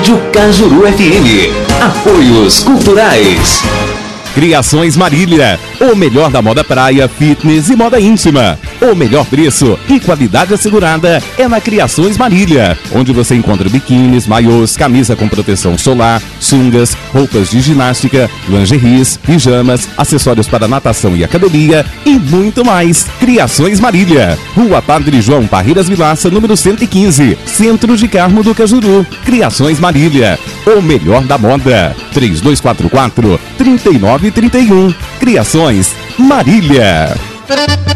Cajuru FM. Apoios culturais. Criações Marília, o melhor da moda praia, fitness e moda íntima. O melhor preço e qualidade assegurada é na Criações Marília, onde você encontra biquínis, maiôs, camisa com proteção solar, sungas, roupas de ginástica, lingeries, pijamas, acessórios para natação e academia e muito mais. Criações Marília, Rua Padre João Parreiras Vilaça, número 115, Centro de Carmo do Cajuru. Criações Marília, o melhor da moda. 3244-3931. Criações Marília.